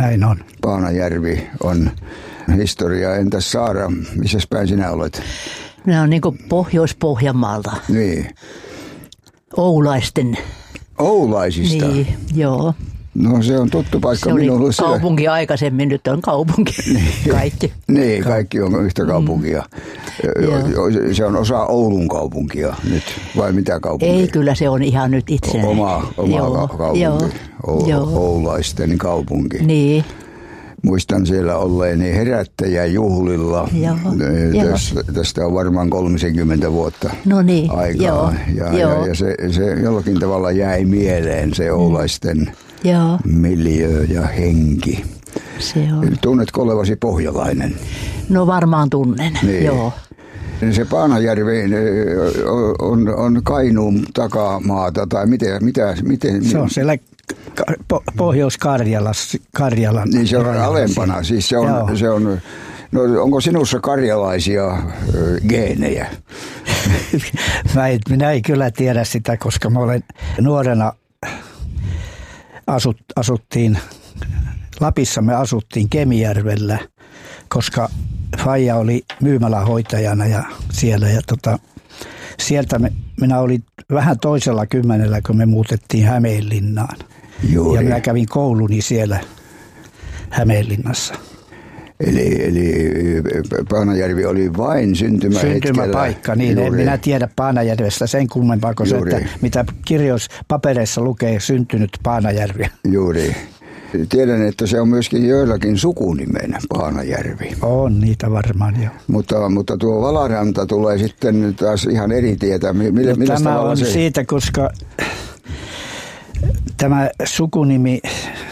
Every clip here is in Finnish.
näin on. Paanajärvi on historia. Entäs Saara, missä päin sinä olet? Minä olen niin kuin Pohjois-Pohjanmaalta. Niin. Oulaisten. Oulaisista? Niin, joo. No se on tuttu paikka se minulle. Se oli kaupunki aikaisemmin, nyt on kaupunki. Kaikki. Niin, kaikki on yhtä kaupunkia. Se on osa Oulun kaupunkia nyt, vai mitä kaupunkia? Ei, kyllä se on ihan nyt itsenäinen. Oma kaupunki, Oulaisten kaupunki. Niin. Muistan siellä olleeni herättäjäjuhlilla. Tästä on varmaan 30 vuotta aikaa. Ja se jollakin tavalla jäi mieleen, se Oulaisten miljöö ja henki. Se on. Tunnetko olevasi pohjalainen? No varmaan tunnen, niin. Joo. Se Paanajärvi on Kainuun takamaata, tai miten? Se on siellä Pohjois-Karjalan. Niin se on alempana, siis se on no onko sinussa karjalaisia geenejä? Minä ei kyllä tiedä sitä, koska mä olen nuorena asuttiin, Lapissa me asuttiin Kemijärvellä, koska faija oli myymälähoitajana ja siellä. Ja sieltä minä olin vähän toisella kymmenellä, kun me muutettiin Hämeenlinnaan. Juuri. Ja minä kävin kouluni siellä Hämeenlinnassa. Eli Paanajärvi oli vain syntymäpaikka, niin en minä tiedä Paanajärvestä sen kummempaa kuin se, että mitä papereissa lukee syntynyt Paanajärvi. Juuri. Tiedän, että se on myöskin joillakin sukunimen Paanajärvi. On niitä varmaan, joo. Mutta tuo Valaranta tulee sitten taas ihan eri tietä. Tämä on siitä, koska tämä sukunimi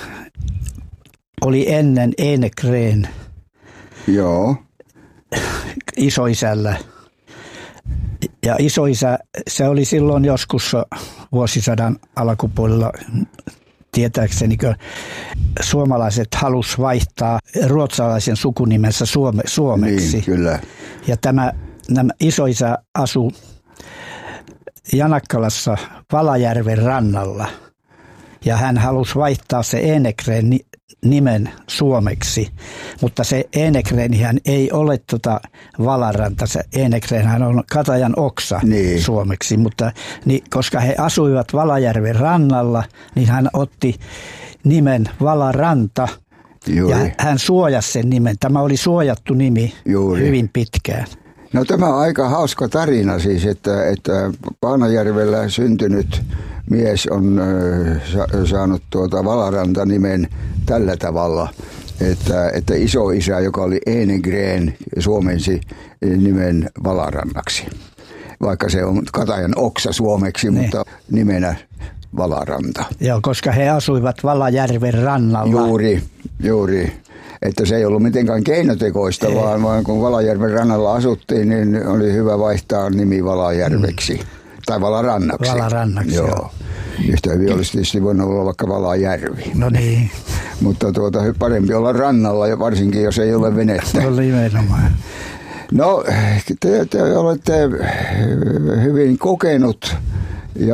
oli ennen Enegren. Joo. Isoisällä. Ja isoisä, se oli silloin joskus vuosisadan alkupuolella, tietääkseni, kun suomalaiset halus vaihtaa ruotsalaisen sukunimensä suomeksi. Niin, kyllä. Ja nämä isoisä asui Janakkalassa Valajärven rannalla. Ja hän halusi vaihtaa se Enegren nimen suomeksi, mutta se Enegrenihän ei ole Valaranta, se Enegrenhän on Katajan oksa suomeksi, mutta koska he asuivat Valajärven rannalla, niin hän otti nimen Valaranta. Juuri. Ja hän suojasi sen nimen. Tämä oli suojattu nimi hyvin pitkään. No tämä on aika hauska tarina siis, että Paanajärvellä syntynyt mies on saanut Valaranta-nimen tällä tavalla, että isoisä, joka oli Enegren, suomensi nimen Valarannaksi. Vaikka se on Katajan oksa suomeksi, mutta nimenä Valaranta. Joo, koska he asuivat Valajärven rannalla. Juuri. Että se ei ollut mitenkään keinotekoista, vaan kun Valajärven rannalla asuttiin, niin oli hyvä vaihtaa nimi Valajärveksi. Tai Valarannaksi. Valarannaksi, joo. Yhtä hyvin olisi tietysti voinut olla vaikka Valajärvi. No niin. Mutta parempi olla rannalla, ja varsinkin jos ei ole venettä. No nimenomaan. No, te olette hyvin kokenut ja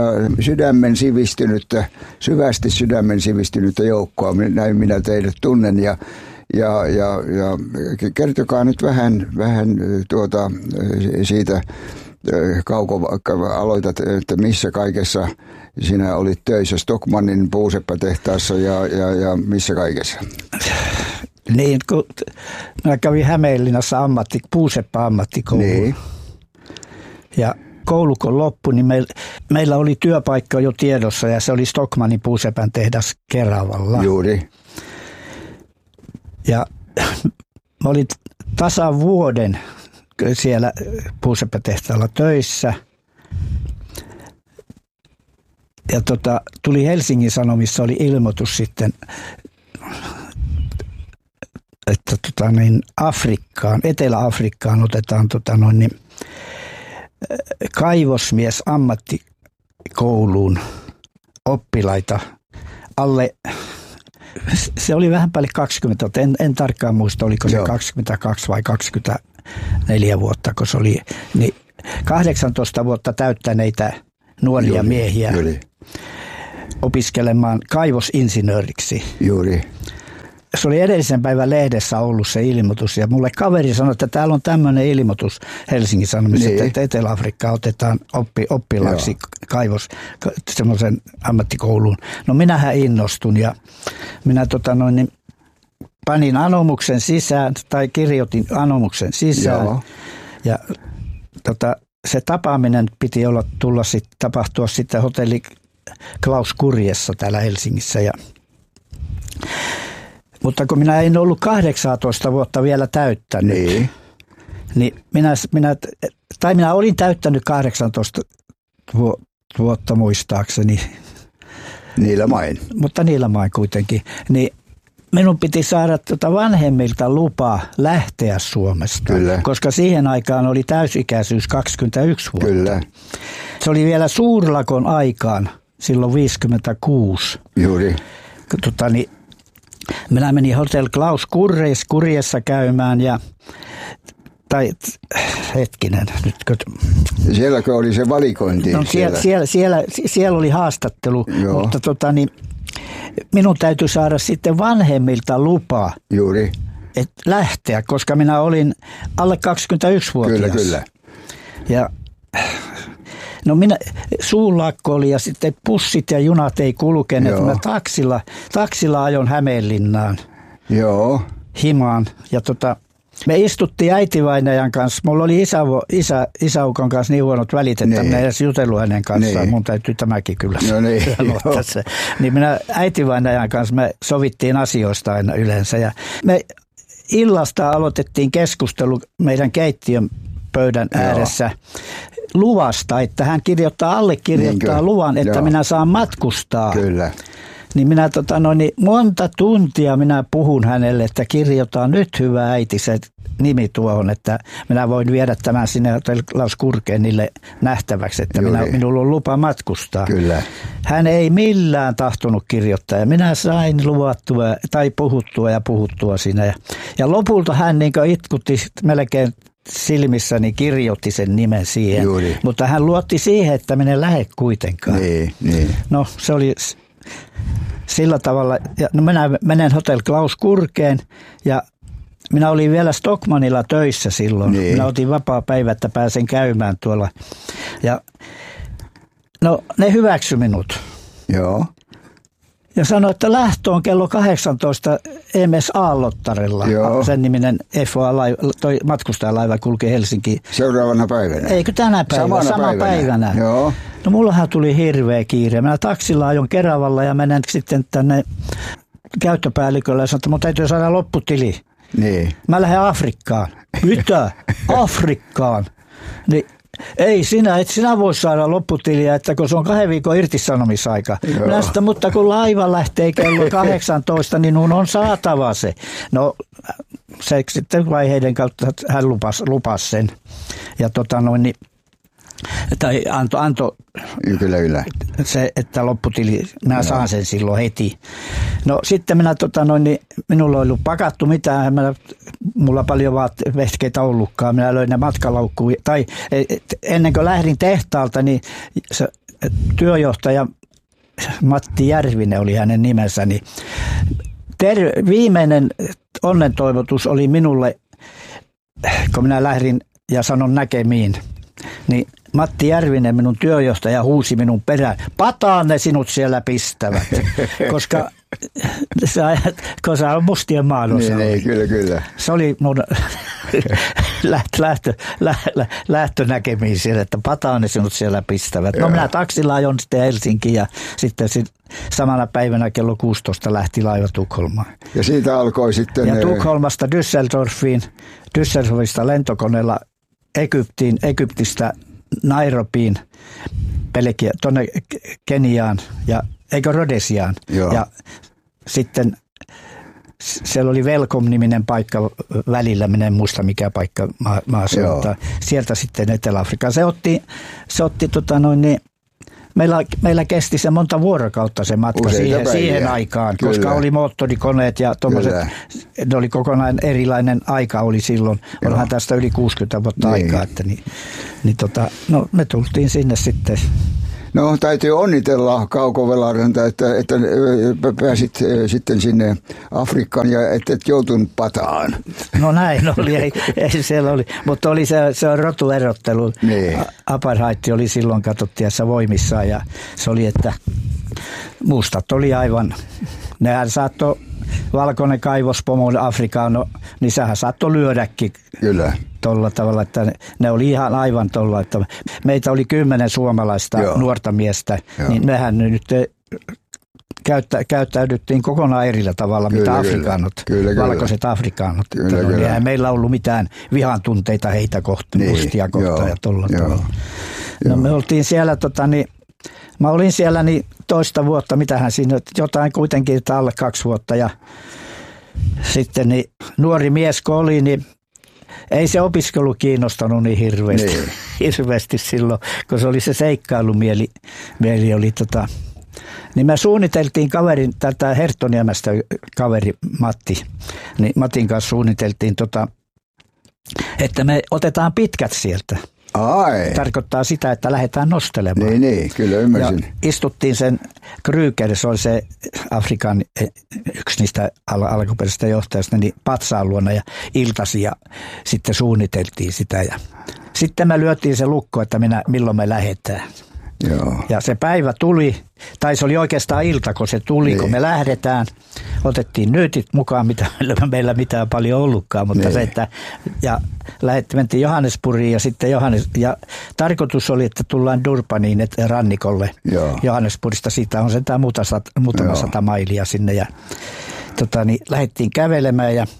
syvästi sydämen sivistynyttä joukkoa. Näin minä teidät tunnen ja kertokaa nyt vähän siitä aloitat, että missä kaikessa sinä olit töissä Stockmannin puuseppätehtaassa ja missä kaikessa? Niin, kun mä kävin Hämeenlinnassa puuseppäammattikouluun. Niin. Ja koulu kun loppui, niin meillä oli työpaikka jo tiedossa ja se oli Stockmannin puusepän tehdas Keravalla. Juuri. Ja mä olin tasan vuoden siellä puuseppätehtaalla töissä. Ja tuli Helsingin Sanomissa oli ilmoitus sitten, että Afrikkaan, Etelä-Afrikkaan otetaan kaivosmies ammattikouluun oppilaita alle. Se oli vähän päälle 20, en tarkkaan muista, oliko se 22 vai 24 vuotta, kun se oli, niin 18 vuotta täyttäneitä nuoria miehiä opiskelemaan kaivosinsinööriksi. Juuri. se oli edellisen päivän lehdessä ollut se ilmoitus, ja mulle kaveri sanoi, että täällä on tämmöinen ilmoitus Helsingin Sanomissa, niin, että Etelä-Afrikka otetaan oppilaaksi semmoisen ammattikouluun. No minähän innostun, ja minä panin anomuksen sisään, tai kirjoitin anomuksen sisään, joo, ja se tapaaminen piti tapahtua sitten hotelli Klaus Kurjessa täällä Helsingissä. Mutta kun minä en ollut 18 vuotta vielä täyttänyt, niin minä olin täyttänyt 18 vuotta muistaakseni. Niillä main. Mutta niillä main kuitenkin. Niin minun piti saada vanhemmilta lupa lähteä Suomesta, kyllä, koska siihen aikaan oli täysikäisyys 21 vuotta. Kyllä. Se oli vielä suurlakon aikaan, silloin 56. Juuri. Minä menin Hotel Klaus Kurjessa käymään Sielläkö oli se valikointi? No, siellä oli haastattelu, joo, mutta minun täytyy saada sitten vanhemmilta lupa, juuri, lähteä, koska minä olin alle 21-vuotias. Kyllä. Ja suunlakko oli ja sitten bussit ja junat ei kulkeneet. Mä taksilla ajon Hämeenlinnaan. Joo. Himaan. Ja me istuttiin äitivainajan kanssa. Mulla oli isäukon kanssa niin huonot välit, että minä edes jutellut hänen kanssaan. Niin. Mun täytyy tämäkin kyllä sanoa tässä. Niin minä äitivainajan kanssa me sovittiin asioista aina yleensä. Ja me illasta aloitettiin keskustelu meidän keittiön pöydän ääressä luvasta, että hän allekirjoittaa luvan, että minä saan matkustaa. Kyllä. Niin minä monta tuntia minä puhun hänelle, että kirjoitaan nyt hyvä äiti se nimi tuohon, että minä voin viedä tämän sinne Klaus Kurkenille nähtäväksi, että minulla on lupa matkustaa. Kyllä. Hän ei millään tahtonut kirjoittaa ja minä sain luvattua tai puhuttua siinä. Ja lopulta hän itkutti melkein silmissäni, kirjoitti sen nimen siihen, juuri, mutta hän luotti siihen, että minä en lähde kuitenkaan. Niin. No se oli sillä tavalla, ja minä menen Hotel Klaus Kurkeen ja minä olin vielä Stockmannilla töissä silloin. Niin. Minä otin vapaa päivä, että pääsen käymään tuolla. Ja ne hyväksy minut. Joo. Ja sanoi, että lähtö on kello 18 MS Aallottarella. Sen niminen toi matkustajalaiva kulkee Helsinkiin. Seuraavana päivänä? Eikö tänä päivänä? Sama päivänä. Joo. No mullahan tuli hirveä kiire. Minä taksilla ajon Keravalla ja menen sitten tänne käyttöpäällikölle ja sanoin, että mun täytyy saada lopputili. Niin. Mä lähden Afrikkaan. Mitä? Afrikkaan? Niin et sinä voi saada lopputiliä, että kun se on 2 viikon irtisanomisaika. Minä sanoin, mutta kun laiva lähtee kello 18, niin on saatava se. No se sitten vaiheiden kautta hän lupasi sen. Ja tai antoi kyllä. Se, että lopputili, minä saan sen silloin heti. No sitten minä, minulla ei ollut pakattu mitään, mulla paljon vehkeitä ollutkaan. Minä löin ne matkalaukkuun, tai ennen kuin lähdin tehtaalta, niin se työjohtaja Matti Järvinen oli hänen nimensä, niin viimeinen onnentoivotus oli minulle, kun minä lähdin ja sanon näkemiin, niin Matti Järvinen, minun työjohtaja, huusi minun perään, pataan ne sinut siellä pistävät, koska se on mustien maanosa. Niin, kyllä. Se oli mun lähtönäkemiin siellä, että pataan ne sinut siellä pistävät. No minä taksilla ajon sitten Helsinkiin ja sitten samana päivänä kello 16 lähti laiva Tukholmaan. Ja siitä alkoi sitten... Ja Tukholmasta Düsseldorfista lentokoneella Egyptistä Nairobiin, tuonne Keniaan ja Rhodesiaan. Ja sitten siellä oli Welcome-niminen paikka välillä, minä en muista mikä paikka maa se on, mutta sieltä sitten Etelä-Afrikkaan. Se otti meillä kesti se monta vuorokautta se matka siihen aikaan, kyllä, koska oli moottorikoneet ja tuommoiset, ne oli kokonaan erilainen aika oli silloin. Onhan tästä yli 60 vuotta aikaa, että me tultiin sinne sitten. No täytyy onnitella Kauko Velaranta, että pääsit sitten sinne Afrikkaan ja et joutunut pataan. No näin oli, ei siellä oli, mutta oli se on rotuerottelu. Niin. Apartheid oli silloin katsottiessa voimissaan ja se oli, että mustat oli aivan, nehän saattoi valkoinen kaivospomo Afrikaan, niin sehän saattoi lyödäkin. Kyllä. Tolla tavalla, että ne oli ihan aivan tolla, että meitä oli 10 suomalaista nuorta miestä, niin mehän nyt käyttäydyttiin kokonaan erillä tavalla, mitä afrikaanot, valkoiset afrikaanot. Eihän meillä ollut mitään vihantunteita heitä kohtaan, mustia kohtaan ja tolla tavalla. No me oltiin siellä, mä olin siellä niin toista vuotta, mitähän siinä, jotain kuitenkin alle 2 vuotta ja sitten niin nuori mies kun oli, niin ei se opiskelu kiinnostanut niin hirveästi silloin, kun se oli se seikkailumieli oli niin me suunniteltiin kaverin, tältä Herttoniemestä kaveri Matti, niin Matin kanssa suunniteltiin että me otetaan pitkät sieltä. Ai. Tarkoittaa sitä, että lähdetään nostelemaan. Niin, kyllä ymmärsin. Ja istuttiin sen Kryger, se oli se Afrikan yksi niistä alkuperäisistä johtajista, niin patsaan luona ja iltasi ja sitten suunniteltiin sitä. Ja sitten me lyötiin se lukko, että milloin me lähdetään. Joo. Ja se päivä tuli, tai se oli oikeastaan ilta, kun se tuli, kun me lähdetään. Otettiin nyytit mukaan, mitä meillä mitään paljon ollutkaan, mutta se, että ja mentiin Johannesburgiin ja sitten ja tarkoitus oli, että tullaan Durbaniin rannikolle. Joo. Johannesburgista, siitä on sentään muutama 100 mailia sinne ja niin lähdettiin kävelemään ja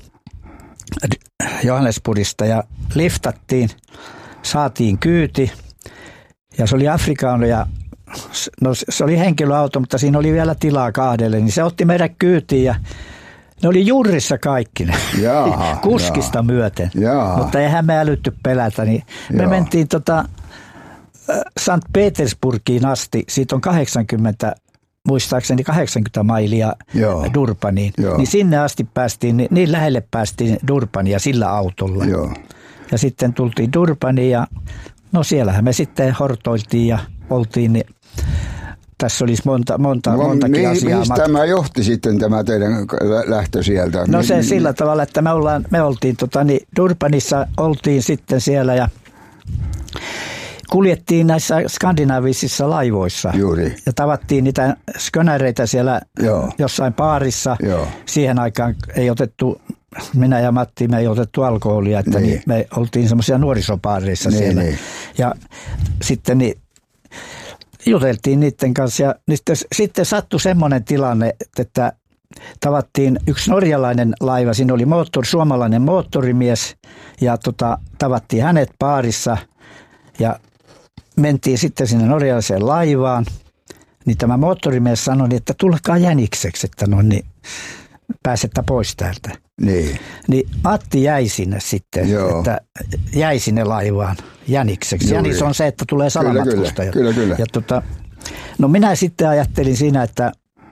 Johannesburgista ja liftattiin, saatiin kyyti. Ja se oli Afrikaan ja no se oli henkilöauto, mutta siinä oli vielä tilaa 2, niin se otti meidät kyytiin ja ne oli jurrissa kaikki ne, kuskista myöten. Mutta eihän me älytty pelätä, niin me mentiin Sankt Petersburgiin asti, siitä on 80 mailia Durbaniin, niin sinne asti päästiin, niin lähelle päästiin Durbania sillä autolla. Ja sitten tultiin Durbaniin ja no siellähän me sitten hortoiltiin ja oltiin, niin tässä olisi montakin asiaa. Mistä tämä johti sitten tämä teidän lähtö sieltä? No se sillä tavalla, että me oltiin Durbanissa, oltiin sitten siellä ja kuljettiin näissä skandinaavisissa laivoissa. Juuri. Ja tavattiin niitä skönäreitä siellä jossain baarissa. Siihen aikaan ei otettu, minä ja Matti, me ei otettu alkoholia, että niin me oltiin semmoisia nuorisopaareissa siellä. Ja sitten juteltiin niiden kanssa ja sitten sattui semmoinen tilanne, että tavattiin yksi norjalainen laiva, siinä oli suomalainen moottorimies ja tavattiin hänet baarissa ja mentiin sitten sinne norjalaiseen laivaan, niin tämä moottorimies sanoi, että tulkaa jänikseksi, että niin pääsettä pois täältä. Niin Matti jäi sinne sitten, että jäi sinne laivaan jänikseksi. Juuri. Jänis on se, että tulee salamatkustaja. Kyllä. Ja no minä sitten ajattelin siinä, että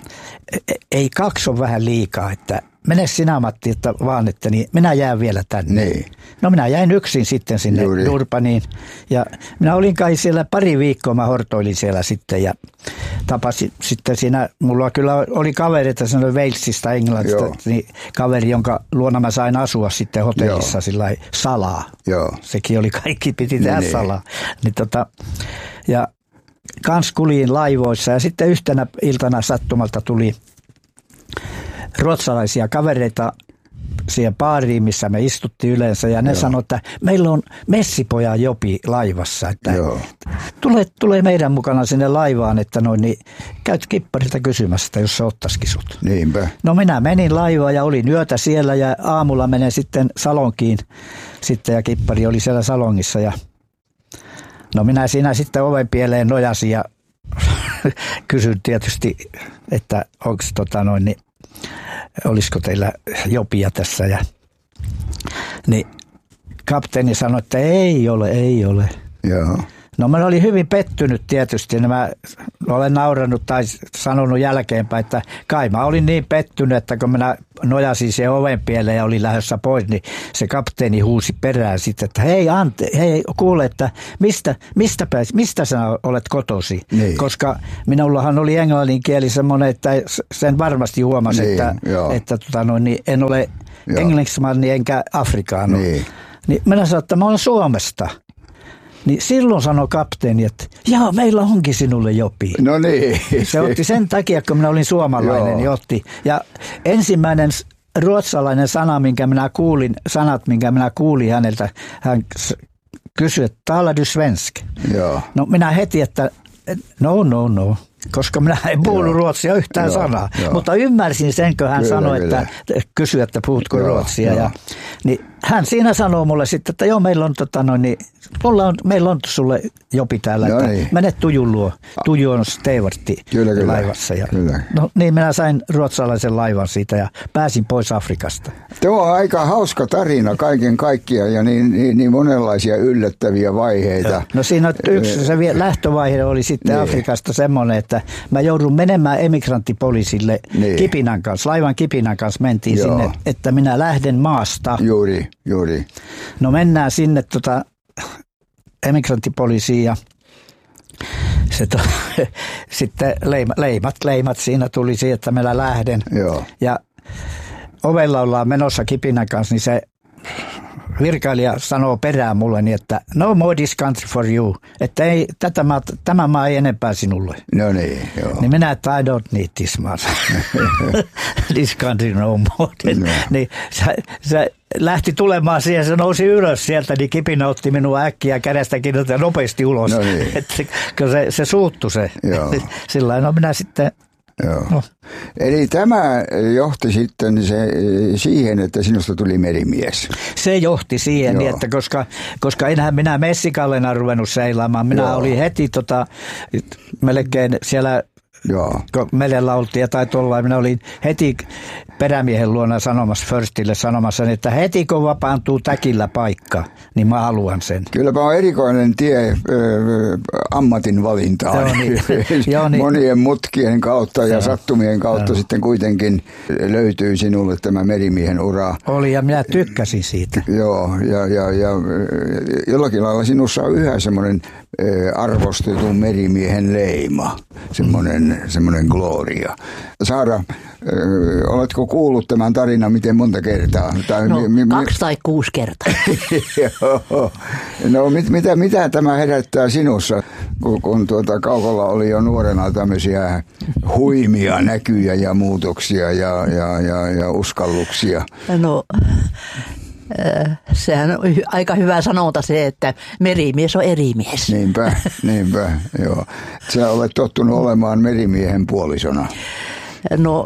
ei 2 ole vähän liikaa, että mene sinä Matti, että vaan, että niin minä jään vielä tänne. No minä jäin yksin sitten sinne Durbaniin ja minä olin kai siellä 2 viikkoa, mä hortoilin siellä sitten ja tapasin sitten siinä, mulla kyllä oli kavereita, se oli Walesista, Englannista, niin kaveri, jonka luona mä sain asua sitten hotellissa sillä salaa. Sekin oli kaikki, piti tehdä salaa. Niin ja kans kuljin laivoissa ja sitten yhtenä iltana sattumalta tuli ruotsalaisia kavereita siihen baariin, missä me istuttiin yleensä ja ne sanoi, että meillä on Messipojan Jopi laivassa, että tulee meidän mukana sinne laivaan, että niin käyt kipparilta kysymässä, että jos se ottaisikin sut. Niinpä. No minä menin laivaan ja olin yötä siellä ja aamulla menen sitten salonkiin sitten ja kippari oli siellä salongissa ja no minä siinä sitten oven pieleen nojasin ja kysyin tietysti, että onko niin olisiko teillä Jopia tässä ja niin kapteeni sanoi, että ei ole. No mä olin hyvin pettynyt tietysti. Mä olen nauranut tai sanonut jälkeenpäin, että kai mä olin niin pettynyt, että kun minä nojasin siihen oven pieleen ja olin lähdössä pois, niin se kapteeni huusi perään sitten, että hei kuule, että mistä sä olet kotosi? Niin. Koska minullahan oli englannin kieli semmoinen, että sen varmasti huomasi, niin, että niin en ole englannismanni enkä afrikaano. Niin minä sanoin, että mä olen Suomesta. Niin silloin sanoi kapteeni, että jaa, meillä onkin sinulle jopi. No niin. Se otti sen takia, kun minä olin suomalainen, niin otti. Ja ensimmäinen ruotsalainen sanat, minkä minä kuulin häneltä, hän kysyi, että talar du svensk? Joo. No minä heti, että no. Koska minä en puhunut ruotsia yhtään sanaa. Mutta ymmärsin sen, kun hän sanoi, että kysyi, että puhutko ruotsia. Ja, niin hän siinä sanoo mulle sitten, että joo, meillä on sulle jopi täällä, että mene Tujun luo. Tuju on Stewartti laivassa. Ja, no niin, minä sain ruotsalaisen laivan siitä ja pääsin pois Afrikasta. Tuo on aika hauska tarina kaiken kaikkiaan ja niin monenlaisia yllättäviä vaiheita. No siinä yksi se lähtövaihe oli sitten Afrikasta semmoinen, että mä joudun menemään emigranttipoliisille kipinän kanssa, laivan kipinän kanssa mentiin sinne, että minä lähden maasta. Juuri. No mennään sinne emigranttipoliisiin ja sitten leimat siinä tuli siihen, että minä lähden. Joo. Ja ovella ollaan menossa kipinän kanssa, niin se virkailija sanoo perään mulle niin, että no more this country for you, että ei, tämä maa ei enempää sinulle. No niin, joo. Niin minä, että I don't need this man. This country no more. No. Niin se lähti tulemaan siihen, se nousi ylös sieltä, niin kipinä otti minua äkkiä kädestä kiinni ja nopeasti ulos. No niin. Kun se suuttui se. Sillä no minä sitten... Joo. No. Eli tämä johti sitten siihen, että sinusta tuli merimies. Se johti siihen, niin, että koska enhän minä messikallena ruvennut seilaamaan. Minä olin heti melkein siellä, kun merellä oltiin ja tai tuollain, minä olin heti perämiehen luona Firstille sanomassa, että heti kun vapaantuu täkillä paikka, niin mä haluan sen. Kylläpä on erikoinen tie ammatin valintaan. Monien mutkien kautta ja sattumien kautta sitten kuitenkin löytyy sinulle tämä merimiehen ura. Oli ja minä tykkäsin siitä. Joo, ja jollakin lailla sinussa on yhä semmoinen arvostetun merimiehen leima, semmoinen gloria. Saara, oletko kuullut tämän tarinan miten monta kertaa? 2 tai 6 kertaa. Joo. No mitä tämä herättää sinussa, kun Kaukolla oli jo nuorena tämmöisiä huimia näkyjä ja muutoksia ja uskalluksia? No... Sehän on aika hyvä sanonta se, että merimies on eri mies. Niinpä, joo. Sä olet tottunut olemaan merimiehen puolisona. No,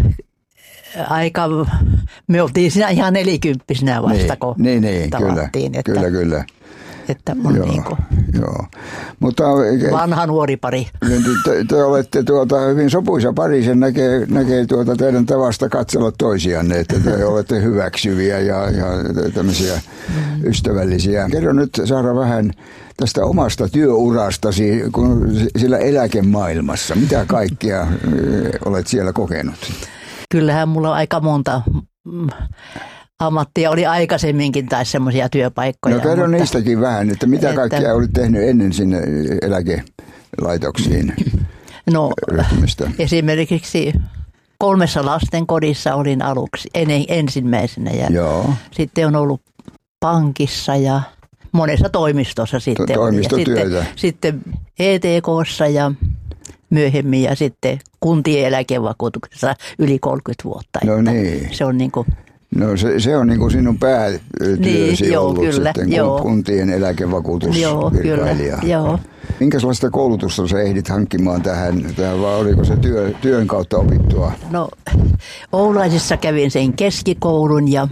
me oltiin siinä ihan 40-vuotiaana vasta, kun tavattiin. Kyllä. Että on joo. Mutta vanha nuori pari. Te olette hyvin sopuisa pari, sen näkee teidän tavasta katsella toisianne, että te olette hyväksyviä ja tämmöisiä ystävällisiä. Kerro nyt, Saara, vähän tästä omasta työurastasi sillä eläkemaailmassa. Mitä kaikkea olet siellä kokenut? Kyllähän mulla on aika monta ammattia oli aikaisemminkin tai semmoisia työpaikkoja. No kerro niistäkin vähän, että mitä kaikkea olit tehnyt ennen sinne eläkelaitoksiin ryhtymistä? Esimerkiksi 3 lastenkodissa olin aluksi ensimmäisenä ja sitten on ollut pankissa ja monessa toimistossa sitten. Toimistotyötä. Sitten ETK:ssa ja myöhemmin ja sitten kuntien eläkevakuutuksessa yli 30 vuotta. No niin. Se on niin kuin... No se on niin kuin sinun päätyösi ollut kyllä, sitten kuntien eläkevakuutusvirkailija. Joo. Minkälaista koulutusta sä ehdit hankkimaan tähän vai oliko se työn kautta opittua? No Oulaisissa kävin sen keskikoulun ja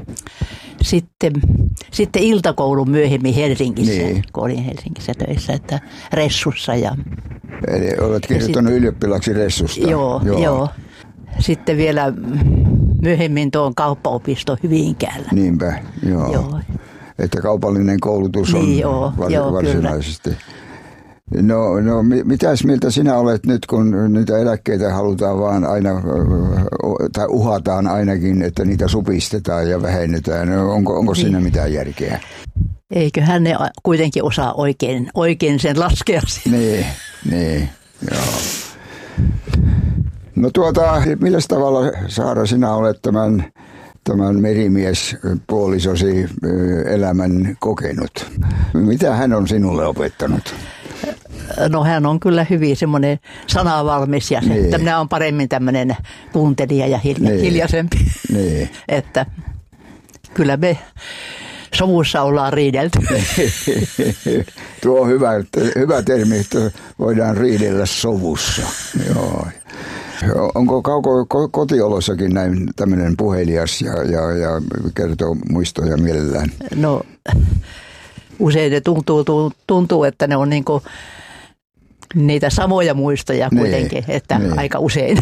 sitten iltakoulun myöhemmin Helsingissä, kun olin Helsingissä töissä, että Ressussa. Eli olet kirjoittanut ylioppilaksi Ressusta? Joo. Sitten vielä myöhemmin tuon kauppaopisto Hyvinkäällä. Niinpä, joo. Että kaupallinen koulutus on varsinaisesti. Kyllä. No mitäs mieltä sinä olet nyt, kun niitä eläkkeitä halutaan vaan aina, tai uhataan ainakin, että niitä supistetaan ja vähennetään. Onko siinä mitään järkeä? Eiköhän ne kuitenkin osaa oikein sen laskea. Niin, joo. No millä tavalla, Saara, sinä olet tämän merimiespuolisosi elämän kokenut? Mitä hän on sinulle opettanut? No hän on kyllä hyvin semmoinen sanavalmis ja että minä olen paremmin tämmöinen kuuntelija ja hiljaisempi. Niin. Että kyllä me sovussa ollaan riidelty. Tuo on hyvä termi, että voidaan riidellä sovussa. Joo. Onko kotiolossakin näin tämmöinen puhelias ja kertoo muistoja mielellään? No usein ne tuntuu, että ne on niinku niitä samoja muistoja kuitenkin, että aika usein.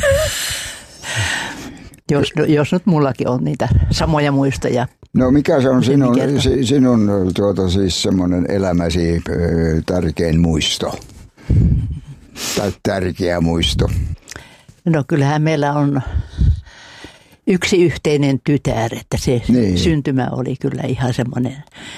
Jos nyt mullakin on niitä samoja muistoja. No mikä se on sinun siis semmoinen elämäsi tärkein muisto? Tai tärkeä muisto? No kyllähän meillä on yksi yhteinen tytär, että se syntymä oli kyllä ihan semmoinen.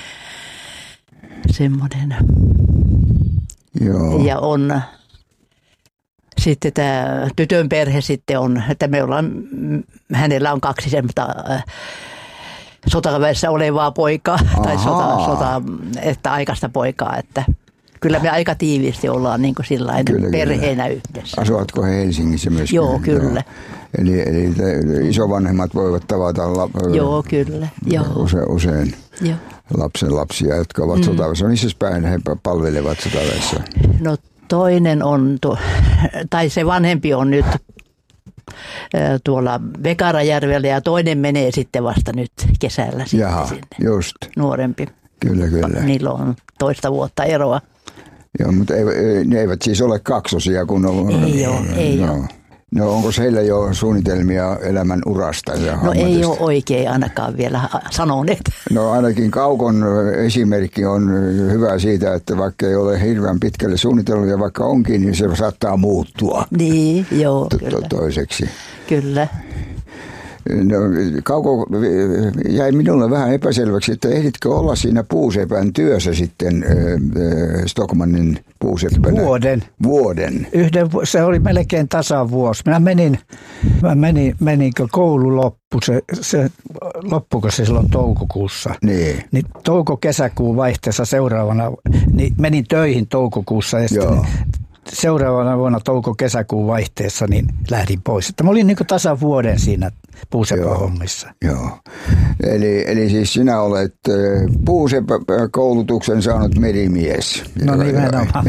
Joo. Ja on sitten tämä tytön perhe sitten on, että hänellä on 2 semmoista sotaväessä olevaa poikaa tai että aikaista poikaa, että kyllä me aika tiiviisti ollaan niin kuin sillainen perheenä yhdessä. Asuvatko he Helsingissä myöskin? Joo, kyllä. Eli isovanhemmat voivat tavata joo, kyllä. Usein joo. Lapsenlapsia, jotka ovat sotaväessä. Missä päin he palvelevat sotaväessä? No toinen on, tai se vanhempi on nyt tuolla Vekarajärvellä ja toinen menee sitten vasta nyt kesällä sitten sinne. Just. Nuorempi. Kyllä. Niillä on 2 vuotta eroa. Joo, mutta ne eivät siis ole kaksosia, kun on... Ei ole. No onko heillä jo suunnitelmia elämän urasta? No ei ole oikein ainakaan vielä sanoneet. No ainakin Kaukon esimerkki on hyvä siitä, että vaikka ei ole hirveän pitkälle suunnitellut ja vaikka onkin, niin se saattaa muuttua. Niin, joo, kyllä. Toiseksi. Kyllä. No, Kauko, jäi minulle vähän epäselväksi, että ehditkö olla siinä puusepän työssä sitten Stockmannin puusepänä? Vuoden. Se oli melkein tasavuosi. Mä menin kun koulu loppu. Loppuiko se silloin toukokuussa? Niin touko-kesäkuun vaihteessa seuraavana, niin menin töihin toukokuussa ja sitten seuraavana vuonna touko-kesäkuun vaihteessa niin lähdin pois. Että mä olin niin kuin tasan vuoden siinä puusepä-hommissa. Joo. Eli siis sinä olet puusepä-koulutuksen saanut merimies. No nimenomaan.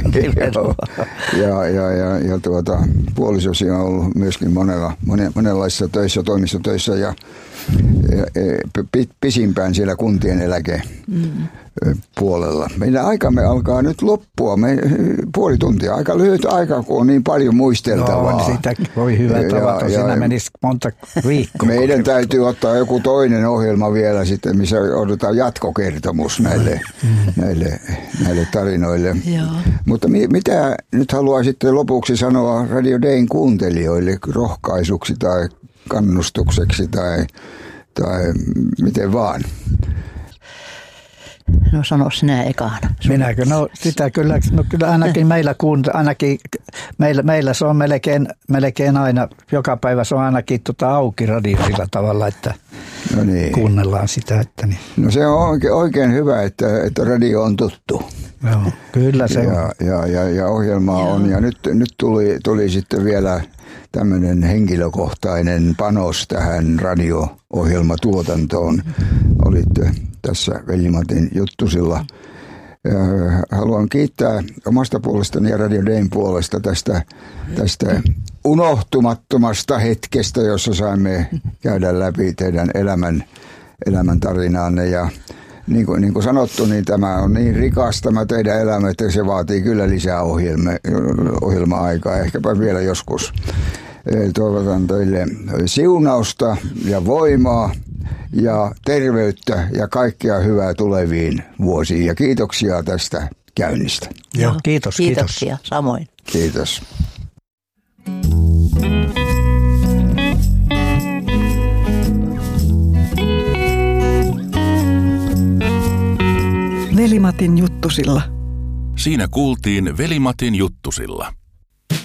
Ja puolisosi on ollut myöskin monenlaisissa töissä, toimistotöissä ja pisimpään siellä kuntien eläkepuolella. Meidän aikamme alkaa nyt loppua. Puoli tuntia, aika lyhyt aika, kun on niin paljon muisteltavaa. No, sitä voi hyvä tavata. Siinä menisi monta viikkoa. Meidän täytyy ottaa joku toinen ohjelma vielä sitten, missä odotetaan jatkokertomus näille tarinoille. Joo. Mutta mitä nyt haluaisitte lopuksi sanoa Radio Dayn kuuntelijoille rohkaisuksi tai kannustukseksi tai miten vaan? No sano sinä ekaan. Minäkö? No sitä kyllä ainakin meillä se on melkein aina, joka päivä se on ainakin auki radio sillä tavalla, että kuunnellaan sitä. Että niin. No se on oikein hyvä, että radio on tuttu. Joo, kyllä se on. Ja ohjelmaa on. Ja nyt tuli sitten vielä tämmöinen henkilökohtainen panos tähän radio-ohjelmatuotantoon. Olitte tässä Veli-Matin Juttusilla. Haluan kiittää omasta puolestani ja Radio Dayn puolesta tästä unohtumattomasta hetkestä, jossa saimme käydä läpi teidän elämän tarinaanne. Ja niin kuin sanottu, niin tämä on niin rikas tämä teidän elämä, että se vaatii kyllä lisää ohjelma-aikaa, ehkäpä vielä joskus. Toivotan teille siunausta ja voimaa ja terveyttä ja kaikkea hyvää tuleviin vuosiin. Ja kiitoksia tästä käynnistä. Joo, kiitos. Kiitoksia, samoin. Kiitos. Veli-Matin juttusilla. Siinä kuultiin Veli-Matin juttusilla.